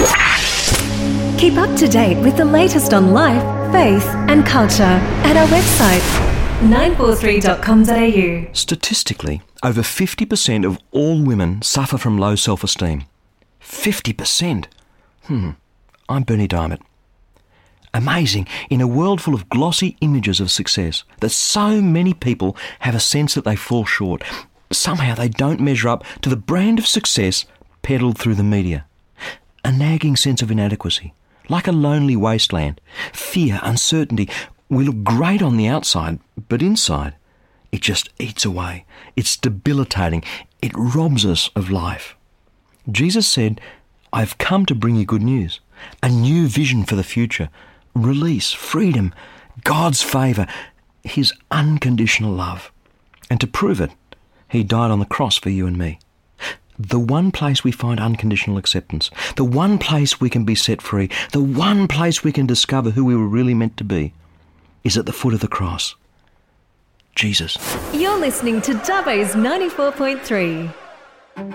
Keep up to date with the latest on life, faith and culture at our website 943.com.au. Statistically, over 50% of all women suffer from low self-esteem. 50%? I'm Bernie Diamond. Amazing, in a world full of glossy images of success, that so many people have a sense that they fall short. Somehow they don't measure up to the brand of success peddled through the media. A nagging sense of inadequacy, like a lonely wasteland. Fear, uncertainty. We look great on the outside, but inside, it just eats away. It's debilitating. It robs us of life. Jesus said, I've come to bring you good news, a new vision for the future, release, freedom, God's favour, his unconditional love. And to prove it, he died on the cross for you and me. The one place we find unconditional acceptance, the one place we can be set free, the one place we can discover who we were really meant to be, is at the foot of the cross. Jesus. You're listening to Dubbo's 94.3.